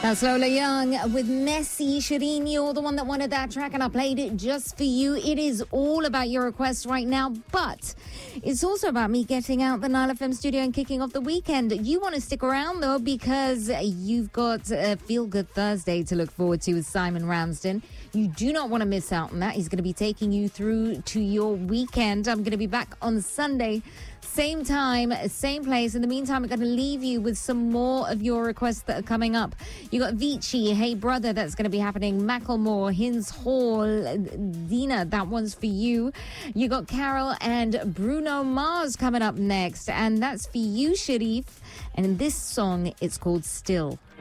That's Lola Young with Messi. Shireen, you're the one that wanted that track, and I played it just for you. It is all about your requests right now, but it's also about me getting out the Nile FM studio and kicking off the weekend. You want to stick around, though, because you've got a Feel Good Thursday to look forward to with Simon Ramsden. You do not want to miss out on that. He's going to be taking you through to your weekend. I'm going to be back on Sunday. Same time, same place. In the meantime, I'm going to leave you with some more of your requests that are coming up. You got Vici, Hey Brother, that's going to be happening. Macklemore, Hins Hall, Dina, that one's for you. You got Carol and Bruno Mars coming up next. And that's for you, Sharif. And in this song, it's called Still.